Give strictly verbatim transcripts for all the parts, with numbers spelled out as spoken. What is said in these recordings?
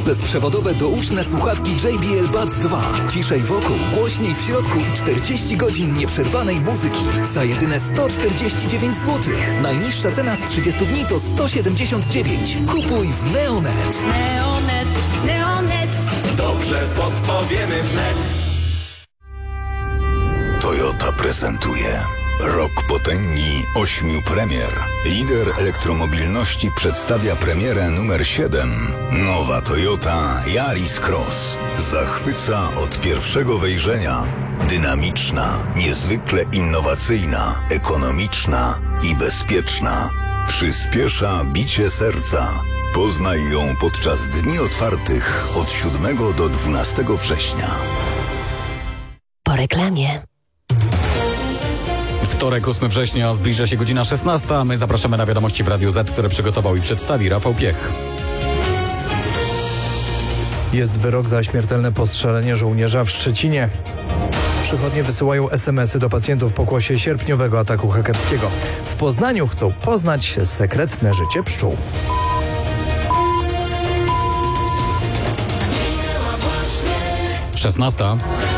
bezprzewodowe douczne słuchawki J B L Buds dwa. Ciszej wokół, głośniej w środku i czterdzieści godzin nieprzerwanej muzyki. Za jedyne sto czterdzieści dziewięć złotych. Najniższa cena z trzydziestu dni to sto siedemdziesiąt dziewięć. Kupuj w Neonet. Neonet, Neonet. Dobrze podpowiemy wnet. Toyota prezentuje Rok potęgi ośmiu premier. Lider elektromobilności przedstawia premierę numer siedem. Nowa Toyota Yaris Cross. Zachwyca od pierwszego wejrzenia. Dynamiczna, niezwykle innowacyjna, ekonomiczna i bezpieczna. Przyspiesza bicie serca. Poznaj ją podczas dni otwartych od siódmego do dwunastego września. Po reklamie. Wtorek, ósmego września, zbliża się godzina szesnasta, a my zapraszamy na wiadomości w Radiu Z, które przygotował i przedstawi Rafał Piech. Jest wyrok za śmiertelne postrzelenie żołnierza w Szczecinie. Przychodnie wysyłają es em esy do pacjentów w pokłosie sierpniowego ataku hakerskiego. W Poznaniu chcą poznać sekretne życie pszczół. szesnasta.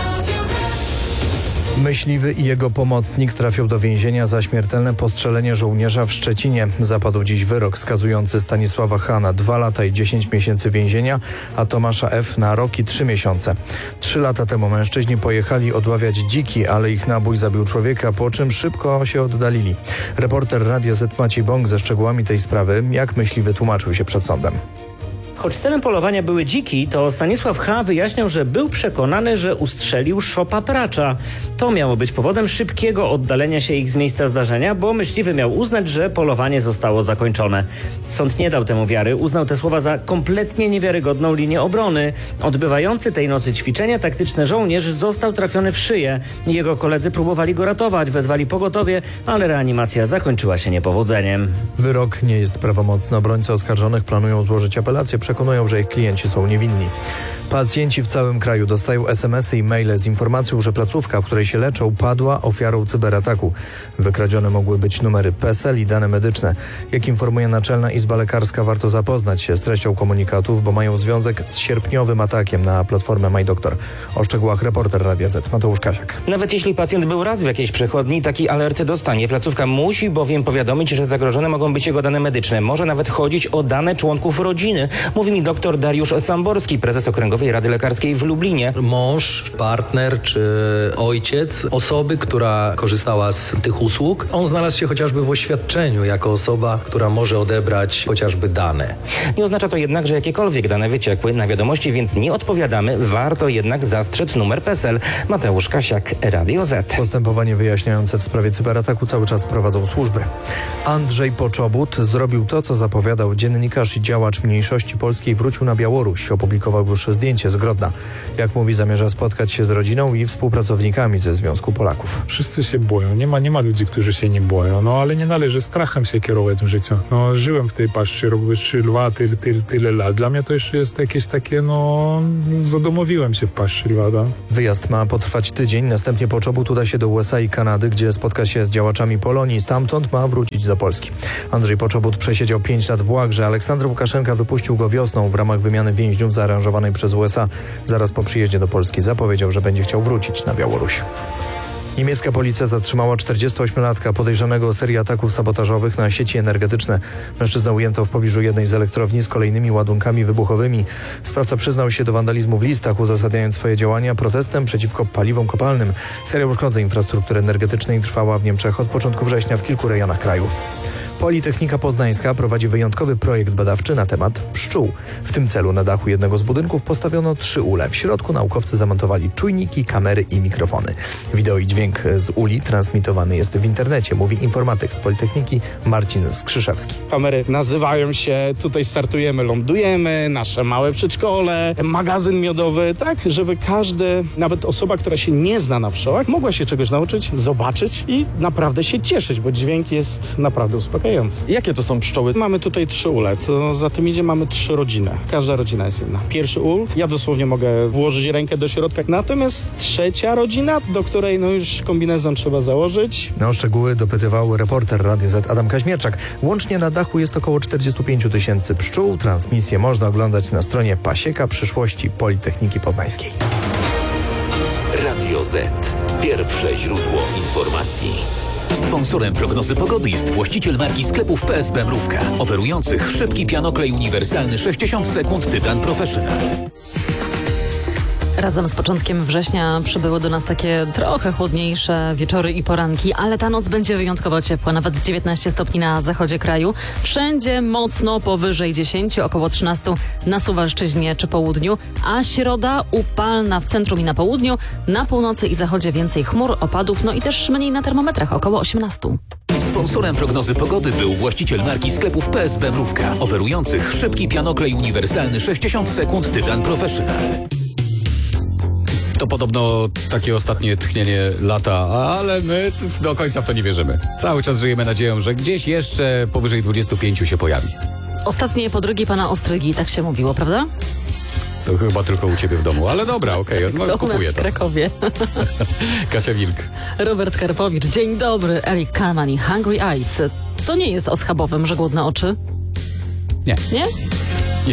Myśliwy i jego pomocnik trafią do więzienia za śmiertelne postrzelenie żołnierza w Szczecinie. Zapadł dziś wyrok skazujący Stanisława H. na dwa lata i dziesięć miesięcy więzienia, a Tomasza F. na rok i trzy miesiące. Trzy lata temu mężczyźni pojechali odławiać dziki, ale ich nabój zabił człowieka, po czym szybko się oddalili. Reporter Radia Z Maciej Bąk ze szczegółami tej sprawy, jak myśliwy tłumaczył się przed sądem. Choć celem polowania były dziki, to Stanisław H. wyjaśniał, że był przekonany, że ustrzelił szopa pracza. To miało być powodem szybkiego oddalenia się ich z miejsca zdarzenia, bo myśliwy miał uznać, że polowanie zostało zakończone. Sąd nie dał temu wiary, uznał te słowa za kompletnie niewiarygodną linię obrony. Odbywający tej nocy ćwiczenia taktyczne żołnierz został trafiony w szyję. Jego koledzy próbowali go ratować, wezwali pogotowie, ale reanimacja zakończyła się niepowodzeniem. Wyrok nie jest prawomocny. Obrońcy oskarżonych planują złożyć apelację. Przekonują, że ich klienci są niewinni. Pacjenci w całym kraju dostają es em esy i maile z informacją, że placówka, w której się leczą, padła ofiarą cyberataku. Wykradzione mogły być numery P E S E L i dane medyczne. Jak informuje Naczelna Izba Lekarska, warto zapoznać się z treścią komunikatów, bo mają związek z sierpniowym atakiem na platformę MyDoktor. O szczegółach reporter Radia Z Mateusz Kasiak. Nawet jeśli pacjent był raz w jakiejś przychodni, taki alert dostanie. Placówka musi bowiem powiadomić, że zagrożone mogą być jego dane medyczne. Może nawet chodzić o dane członków rodziny. Mówi mi dr Dariusz Samborski, prezes Okręgowej Rady Lekarskiej w Lublinie. Mąż, partner czy ojciec osoby, która korzystała z tych usług, on znalazł się chociażby w oświadczeniu jako osoba, która może odebrać chociażby dane. Nie oznacza to jednak, że jakiekolwiek dane wyciekły na wiadomości, więc nie odpowiadamy. Warto jednak zastrzec numer P E S E L. Mateusz Kasiak, Radio Z. Postępowanie wyjaśniające w sprawie cyberataku cały czas prowadzą służby. Andrzej Poczobut zrobił to, co zapowiadał. Dziennikarz i działacz mniejszości polskiej wrócił na Białoruś. Opublikował już zdjęcie z Grodna. Jak mówi, zamierza spotkać się z rodziną i współpracownikami ze Związku Polaków. Wszyscy się boją. Nie ma, nie ma ludzi, którzy się nie boją. No ale nie należy strachem się kierować w życiu. No żyłem w tej paszczy, robię trzy lwa, tyle, tyle, tyle lat. Dla mnie to jeszcze jest jakieś takie, no... Zadomowiłem się w paszczy lwa, da? Wyjazd ma potrwać tydzień. Następnie Poczobut uda się do U S A i Kanady, gdzie spotka się z działaczami Polonii. Stamtąd ma wrócić do Polski. Andrzej Poczobut przesiedział pięć lat w Łagrze. Aleksander Łukaszenka wypuścił go wiosną w ramach wymiany więźniów zaaranżowanej przez U S A. Zaraz po przyjeździe do Polski zapowiedział, że będzie chciał wrócić na Białoruś. Niemiecka policja zatrzymała czterdziestoośmiolatka podejrzanego o serię ataków sabotażowych na sieci energetyczne. Mężczyznę ujęto w pobliżu jednej z elektrowni z kolejnymi ładunkami wybuchowymi. Sprawca przyznał się do wandalizmu w listach, uzasadniając swoje działania protestem przeciwko paliwom kopalnym. Seria uszkodzeń infrastruktury energetycznej trwała w Niemczech od początku września w kilku rejonach kraju. Politechnika Poznańska prowadzi wyjątkowy projekt badawczy na temat pszczół. W tym celu na dachu jednego z budynków postawiono trzy ule. W środku naukowcy zamontowali czujniki, kamery i mikrofony. Wideo i dźwięk z uli transmitowany jest w internecie, mówi informatyk z Politechniki Marcin Skrzyszewski. Kamery nazywają się Tutaj startujemy, lądujemy, nasze małe przedszkole, magazyn miodowy, tak, żeby każdy, nawet osoba, która się nie zna na pszczołach, mogła się czegoś nauczyć, zobaczyć i naprawdę się cieszyć, bo dźwięk jest naprawdę uspokajający. zastanawiające. Jakie to są pszczoły? Mamy tutaj trzy ule, co za tym idzie, mamy trzy rodziny. Każda rodzina jest inna. Pierwszy ul, ja dosłownie mogę włożyć rękę do środka. Natomiast trzecia rodzina, do której no już kombinezon trzeba założyć. No, szczegóły dopytywał reporter Radia Z Adam Kaźmierczak. Łącznie na dachu jest około czterdzieści pięć tysięcy pszczół. Transmisję można oglądać na stronie Pasieka Przyszłości Politechniki Poznańskiej. Radio Z. Pierwsze źródło informacji. Sponsorem prognozy pogody jest właściciel marki sklepów P S B Mrówka, oferujących szybki pianoklej uniwersalny sześćdziesiąt sekund Tytan Professional. Razem z początkiem września przybyły do nas takie trochę chłodniejsze wieczory i poranki, ale ta noc będzie wyjątkowo ciepła, nawet dziewiętnaście stopni na zachodzie kraju. Wszędzie mocno powyżej dziesięć, około trzynaście na Suwalszczyźnie czy południu, a środa upalna w centrum i na południu, na północy i zachodzie więcej chmur, opadów, no i też mniej na termometrach, około osiemnaście. Sponsorem prognozy pogody był właściciel marki sklepów P S B Mrówka, oferujących szybki pianoklej uniwersalny sześćdziesiąt sekund Tytan Professional. To podobno takie ostatnie tchnienie lata, ale my do końca w to nie wierzymy. Cały czas żyjemy nadzieją, że gdzieś jeszcze powyżej dwudziestu pięciu się pojawi. Ostatnie podrygi pana Ostrygi, tak się mówiło, prawda? To chyba tylko u ciebie w domu, ale dobra, okej, okay, no, kupuję w to. Krakowie. Kasia Wilk. Robert Karpowicz, dzień dobry. Eric Carman i Hungry Eyes. To nie jest o schabowym, że głodne oczy? Nie. Nie?